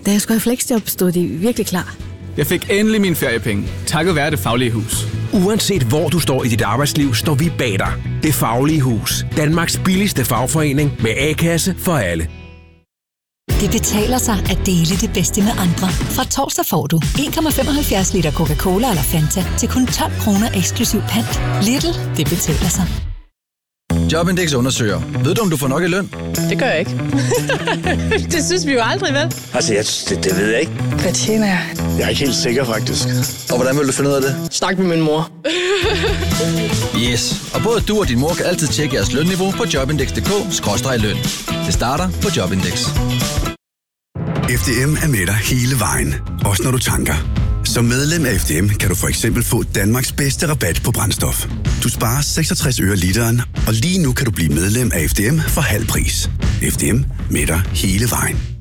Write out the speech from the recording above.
Da jeg skulle have fleksjob, stod de virkelig klar. Jeg fik endelig mine feriepenge, takket være Det Faglige Hus. Uanset hvor du står i dit arbejdsliv, står vi bag dig. Det Faglige Hus. Danmarks billigste fagforening med A-kasse for alle. Det betaler sig at dele det bedste med andre. Fra torsdag får du 1,75 liter Coca-Cola eller Fanta til kun 12 kroner eksklusiv pant. Lidl, det betaler sig. Jobindex undersøger. Ved du, om du får nok i løn? Det gør jeg ikke. Det synes vi jo aldrig, vel? Altså, det ved jeg ikke. Hvad tjener jeg? Jeg er ikke helt sikker, faktisk. Og hvordan vil du finde ud af det? Snak med min mor. Yes. Og både du og din mor kan altid tjekke jeres lønniveau på jobindex.dk/løn. Det starter på Jobindex. FDM er med dig hele vejen. Også når du tanker. Som medlem af FDM kan du for eksempel få Danmarks bedste rabat på brændstof. Du sparer 66 øre literen, og lige nu kan du blive medlem af FDM for halv pris. FDM med dig hele vejen.